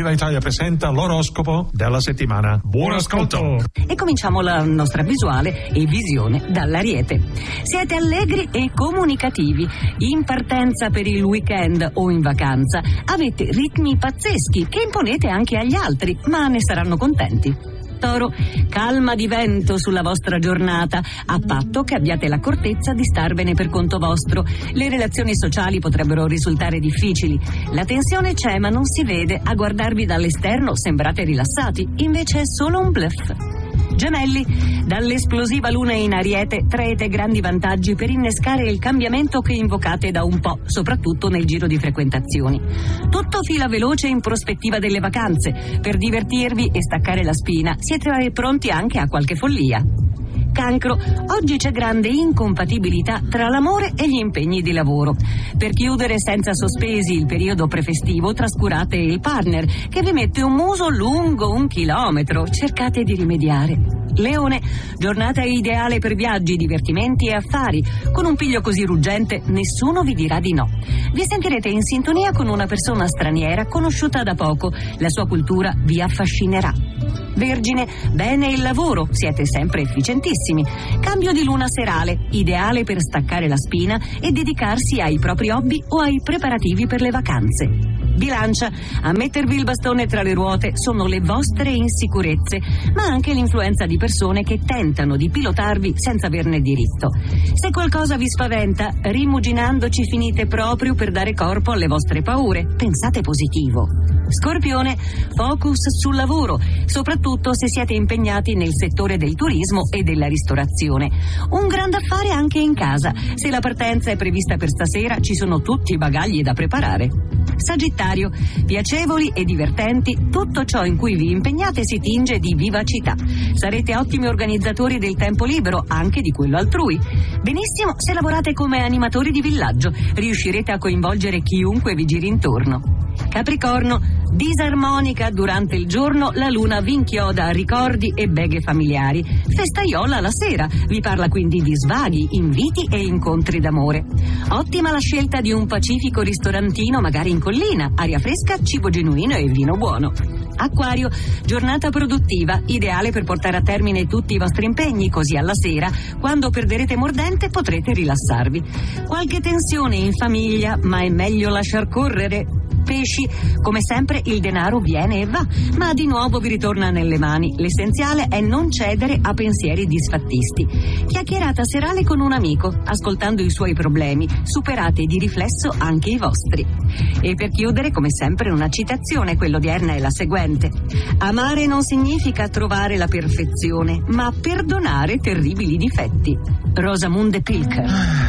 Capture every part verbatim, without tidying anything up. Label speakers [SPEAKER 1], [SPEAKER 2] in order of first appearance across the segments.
[SPEAKER 1] Viva Italia presenta l'oroscopo della settimana. Buon ascolto!
[SPEAKER 2] E cominciamo la nostra visuale e visione dall'Ariete. Siete allegri e comunicativi, in partenza per il weekend o in vacanza. Avete ritmi pazzeschi che imponete anche agli altri, ma ne saranno contenti. Toro, calma di vento sulla vostra giornata, a patto che abbiate l'accortezza di starvene per conto vostro. Le relazioni sociali potrebbero risultare difficili. La tensione c'è, ma non si vede. A guardarvi dall'esterno sembrate rilassati, invece è solo un bluff. Gemelli, dall'esplosiva luna in Ariete traete grandi vantaggi per innescare il cambiamento che invocate da un po', soprattutto nel giro di frequentazioni. Tutto fila veloce in prospettiva delle vacanze. Per divertirvi e staccare la spina siete pronti anche a qualche follia. Cancro, oggi c'è grande incompatibilità tra l'amore e gli impegni di lavoro. Per chiudere senza sospesi il periodo prefestivo trascurate il partner che vi mette un muso lungo un chilometro. Cercate di rimediare. Leone, giornata ideale per viaggi, divertimenti e affari. Con un piglio così ruggente nessuno vi dirà di no. Vi sentirete in sintonia con una persona straniera conosciuta da poco. La sua cultura vi affascinerà. Vergine, bene il lavoro, siete sempre efficientissimi. Cambio di luna serale, ideale per staccare la spina e dedicarsi ai propri hobby o ai preparativi per le vacanze. Bilancia, a mettervi il bastone tra le ruote sono le vostre insicurezze, ma anche l'influenza di persone che tentano di pilotarvi senza averne diritto. Se qualcosa vi spaventa, rimuginandoci finite proprio per dare corpo alle vostre paure. Pensate positivo. Scorpione, focus sul lavoro, soprattutto se siete impegnati nel settore del turismo e della ristorazione. Un grande affare anche in casa. Se la partenza è prevista per stasera, ci sono tutti i bagagli da preparare. Sagittario, piacevoli e divertenti, tutto ciò in cui vi impegnate si tinge di vivacità. Sarete ottimi organizzatori del tempo libero, anche di quello altrui. Benissimo se lavorate come animatori di villaggio, riuscirete a coinvolgere chiunque vi giri intorno. Capricorno, disarmonica durante il giorno, la luna vi inchioda a ricordi e beghe familiari. Festaiola la sera, vi parla quindi di svaghi, inviti e incontri d'amore. Ottima la scelta di un pacifico ristorantino, magari in collina, aria fresca, cibo genuino e vino buono. Acquario, giornata produttiva, ideale per portare a termine tutti i vostri impegni, così alla sera, quando perderete mordente, potrete rilassarvi. Qualche tensione in famiglia, ma è meglio lasciar correre. Pesci, come sempre il denaro viene e va, ma di nuovo vi ritorna nelle mani. L'essenziale è non cedere a pensieri disfattisti. Chiacchierata serale con un amico, ascoltando i suoi problemi, superate di riflesso anche i vostri. E per chiudere, come sempre, una citazione, quella odierna è la seguente: amare non significa trovare la perfezione, ma perdonare terribili difetti. Rosamunde Pilcher.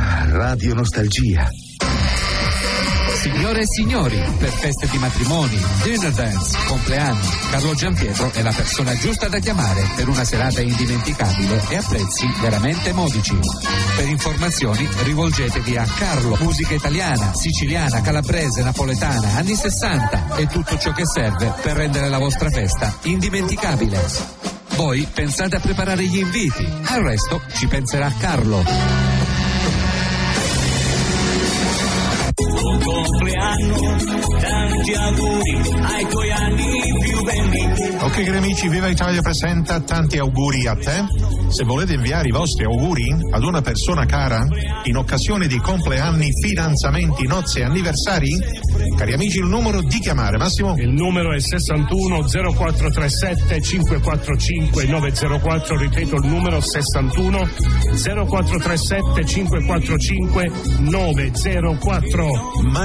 [SPEAKER 3] Radio Nostalgia.
[SPEAKER 4] Signore e signori, per feste di matrimoni, dinner dance, compleanni, Carlo Giampietro è la persona giusta da chiamare per una serata indimenticabile e a prezzi veramente modici. Per informazioni rivolgetevi a Carlo, musica italiana, siciliana, calabrese, napoletana, anni sessanta e tutto ciò che serve per rendere la vostra festa indimenticabile. Voi pensate a preparare gli inviti, al resto ci penserà Carlo.
[SPEAKER 5] Buon compleanno, tanti auguri ai tuoi anni più belli.
[SPEAKER 1] Ok, cari amici, Viva Italia presenta tanti auguri a te. Se volete inviare i vostri auguri ad una persona cara in occasione di compleanni, fidanzamenti, nozze e anniversari, cari amici, il numero di chiamare, Massimo?
[SPEAKER 6] Il numero è sessantuno zero quattro tre sette cinque quattro cinque nove zero quattro, ripeto il numero sessantuno zero quattro tre sette cinque quattro cinque nove zero quattro.
[SPEAKER 1] Ma